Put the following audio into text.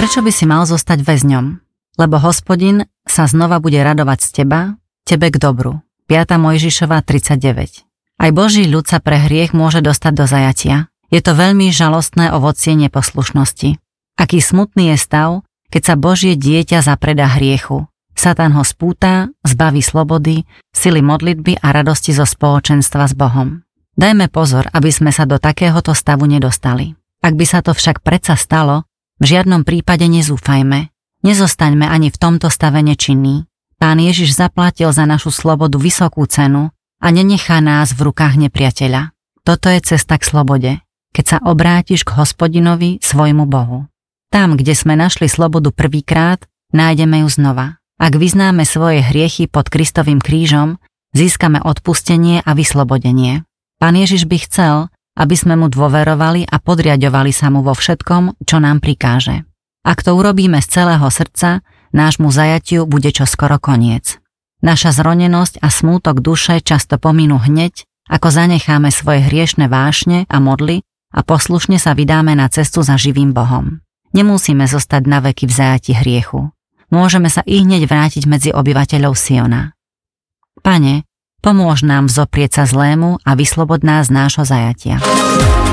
Prečo by si mal zostať väzňom? Lebo Hospodin sa znova bude radovať z tebe k dobru. 5. Mojžišova 39. Aj Boží ľud sa pre hriech môže dostať do zajatia. Je to veľmi žalostné ovocie neposlušnosti. Aký smutný je stav, keď sa Božie dieťa zapredá hriechu. Satan ho spúta, zbaví slobody, sily modlitby a radosti zo spoločenstva s Bohom. Dajme pozor, aby sme sa do takéhoto stavu nedostali. Ak by sa to však predsa stalo, v žiadnom prípade nezúfajme. Nezostaňme ani v tomto stave nečinní. Pán Ježiš zaplatil za našu slobodu vysokú cenu a nenechá nás v rukách nepriateľa. Toto je cesta k slobode, keď sa obrátiš k Hospodinovi, svojmu Bohu. Tam, kde sme našli slobodu prvýkrát, nájdeme ju znova. Ak vyznáme svoje hriechy pod Kristovým krížom, získame odpustenie a vyslobodenie. Pán Ježiš by chcel, aby sme mu dôverovali a podriaďovali sa mu vo všetkom, čo nám prikáže. Ak to urobíme z celého srdca, nášmu zajatiu bude čoskoro koniec. Naša zronenosť a smútok duše často pominú hneď, ako zanecháme svoje hriešne vášne a modly a poslušne sa vydáme na cestu za živým Bohom. Nemusíme zostať na veky v zajati hriechu. Môžeme sa ihneď vrátiť medzi obyvateľov Siona. Pane, pomôž nám vzoprieť sa zlému a vyslobod nás z nášho zajatia.